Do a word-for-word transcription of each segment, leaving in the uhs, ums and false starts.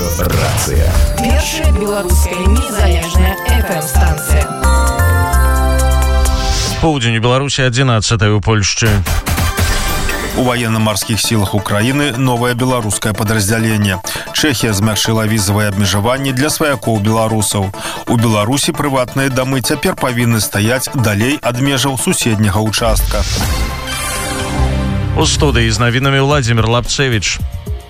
Радиорация. Першая беларуская незалежная эф эм-станция. В поўдзень у Беларусі адзінаццатая у Польшчы. У военно-морских силах Украины новое белорусское подразделение. Чехия змягчила визовые обмежевания для сваякоў беларусаў. У Беларусі прыватныя дамы цяпер павінны стаяць далей ад межаў суседняга участка. У студыі з навінамі Владимир Лапцевич.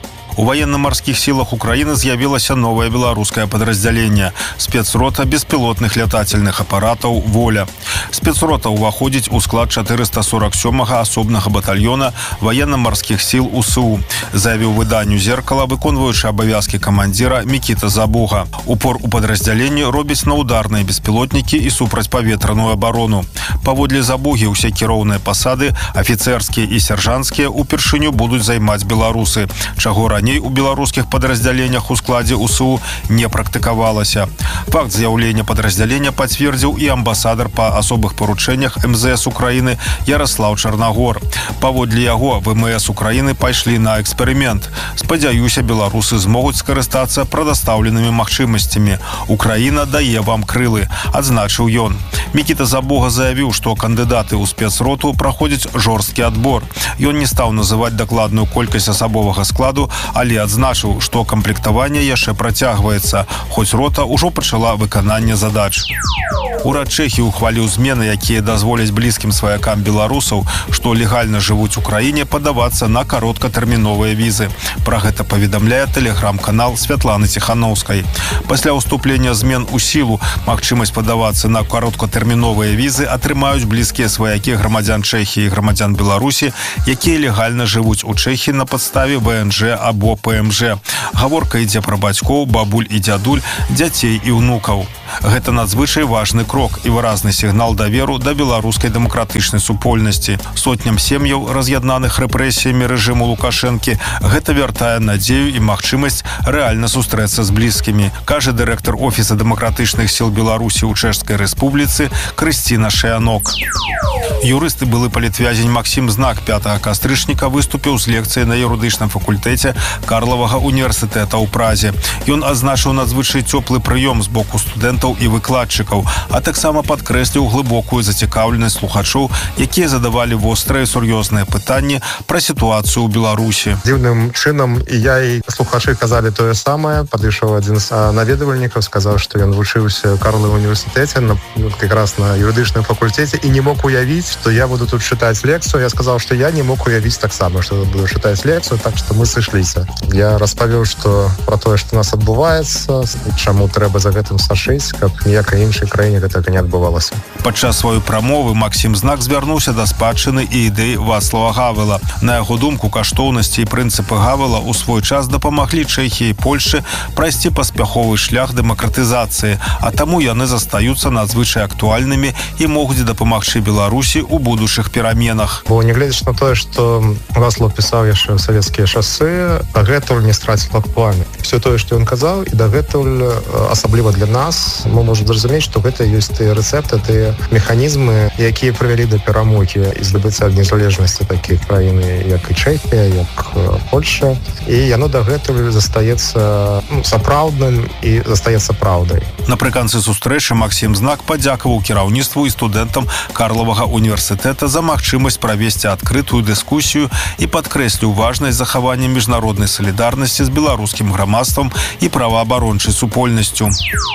У военно-морских силах Украины з'явилось новое белорусское подразделение – спецрота беспилотных летательных аппаратов «Воля». Спецрота уваходить у склад четыреста сорок сёмага асобнага батальона военно-морских сил у эс у, заявил выданню «Зеркало» выконваючы обовязки командира Микита Забуга. Упор у подразделения робіць на ударные беспилотники и супрацьпаветраную оборону. Паводле Забуги усе кіроўныя пасады, офицерские и сержантские, упершыню будут займаць беларусы, чаго раней у белорусских подразделениях у складе у эс у не практыковалася. Факт з'яўлення подразделения подтвердил и амбассадор по особых поручениях эм зэ эс Украины Ярослав Черногор. Паводле яго в эм э эс Украины пайшлі на эксперимент. Спадзяюся, беларусы змогуць скарыстацца прадастаўленымі магчымасцямі. Украина дае вам крылы, адзначыў ён. Микита Забуга заявил, что кандидаты у спецроту проходят жорсткі отбор. Ён не стал называть докладную колькасць асабовага складу, але адзначыў, што камплектаванне яшчэ працягваецца, хоць рота ўжо пачала выкананне задач. Урад Чэхіі ухваліў змены, якія дазволяць блізкім сваякам беларусаў, што легальна жывуць у краіне, падавацца на кароткатэрміновыя візы. Пра гэта паведамляе тэлеграм-канал Святланы Ціхановскай. Пасля ўступлення змен у сілу магчымасць падавацца на кароткатэрміновыя візы атрымаюць блізкія сваякі грамадзян Чэхіі і грамадзян Беларусі, якія легальна жывуць у Чэхіі на падставе вэ эн жэ або пэ эм жэ. Гаворка ідзе пра бацькоў, бабуль і дзядуль, дзяцей і ўнукаў. Гэта надзвычай важны крок і выразны сігнал даверу да беларускай дэмакратычнай супольнасці. Сотням сем'яў, раз'яднаных рэпрэсіямі рэжыму Лукашэнкі, гэта вяртае надзею і магчымасць рэальна сустрэцца з блізкімі, кажа дырэктар Офіса дэмакратычных сіл Беларусі ў Чэшскай рэспубліцы Крысціна Шаянок. Юрыст і былы палітвязень Максім Знак пятага кастрычніка выступіў з лекцыяй на юрыдычным факультэце Карлавага універсітэта ў Празе. Ён адзначыў надзвычай цёплы прыём з боку студэнтаў і выкладчыкаў, а таксама падкрэсліў глыбокую зацікаўленасць слухачоў, якія задавалі вострыя сур'ёзныя пытанні пра сітуацыю ў Беларусі. Дзіўным чынам і я, і слухачы казалі тое самае. Падышоў адзін з наведвальнікаў, сказаў, што ён вучыўся ў Карлавым універсітэце, на, якраз на юрыдычным факультэце, і не мог уявіць, что я буду тут читать лекцию. Я сказал, что я не мог уявить так само, что буду читать лекцию, так что мы сышліся. Я распавёў, что про тое, что у нас адбываецца, чаму трэба за гэтым сашыць, каб ніякай іншай краіне гэтага не адбывалася. Падчас сваёй прамовы Максім Знак звярнуўся да спадчыны і ідэй Вацлава Гавела. На яго думку, каштоўнасці і прынцыпы Гавела ў свой час дапамаглі Чэхіі і Польшчы прайсці паспяховы шлях дэмакратызацыі, а таму яны застаюцца надзвычай актуальнымі і могуць дапамагчы Беларусі у будучых пераменах. Бо не гледзяч на тое, што Вацлав пісаў яшчэ ў савецкія часы, дагэтуль не страціў актуальнасць. Все тое, што ён казаў, і дагэтуль, асабліва для нас, мы можем зразумець, што гэта ёсць тыя рэцэпты, тыя механізмы, якія прывялі да перамогі і здабыцця незалежнасці такіх краін, як і Чэхія, як Польша. І яно дагэтуль застаецца ну, сапраўдным і застаецца праўдай. Напрыканцы сустрэчы Максім Знак падзякаваў кіраўніцтву і студэнтам Карлавага універсітэта за магчымасць правесці адкрытую дыскусію і падкрэсліў важнасць захавання міжнароднай салідарнасці з беларускім грамадствам і праваабарончай супольнасцю.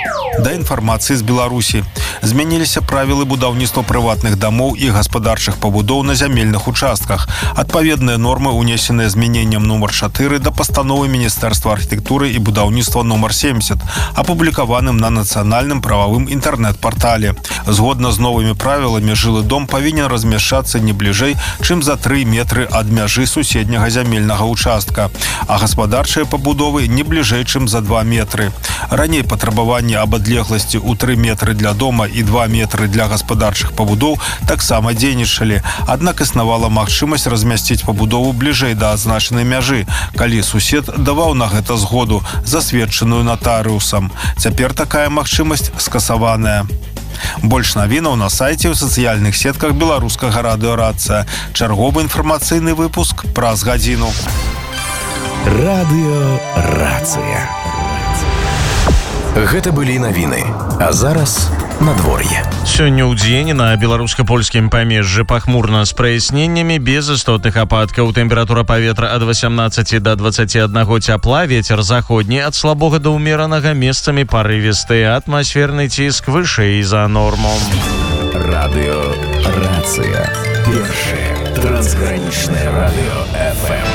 Да інфармацыі з Беларусі. Змяніліся правілы будаўніцтва прыватных дамоў і гаспадарчых пабудоў на зямельных участках. Адпаведныя нормы унесеныя змяненнем нумар чатыры да пастановы Міністэрства архітэктуры і будаўніцтва нумар семьдесят, апублікаваным на нацыянальным прававым інтэрнэт-партале. Згодна з новымі правіламі, жылы дом павінен размяшчацца не бліжэй, чым за тры метры ад мяжы суседняга зямельнага участка, а гаспадарчыя пабудовы не бліжэй, чым за два метры. Раней патрабаванні аб адлегласці ў тры метры для дома і два метры для гаспадарчых пабудоў таксама дзейнічалі, аднак існавала магчымасць размясціць пабудову бліжэй да адзначанай мяжы, калі сусед даваў на гэта згоду, засведчаную натарыусам. Цяпер такая магчымасць скасаваная. Больш навінаў на сайце ў сацыяльных сетках беларускага радыёрацыя. Чарговы інфармацыйны выпуск праз гадзіну. Радыёрацыя. Гэта былі навіны. А зараз надвор'е. Сёння ў дзень на беларуска-польскім памежжы пахмурна з праясненнямі, без істотных ападкаў. Тэмпература паветра ад васямнаццаці да дваццаці аднаго цяпла, вецер заходні ад слабога да ўмеранага, месцамі парывісты, атмасферны ціск вышэй за норму. Радыё Рацыя. Першае трансгранічнае радыё эф эм.